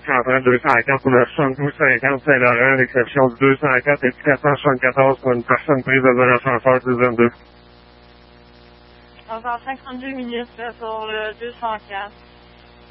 430 204 pour le 7250 Saint-Laurent, l'exception du 204 et du 474 pour une personne prise dans un ascenseur du 22. Encore 52 minutes là, sur le 204.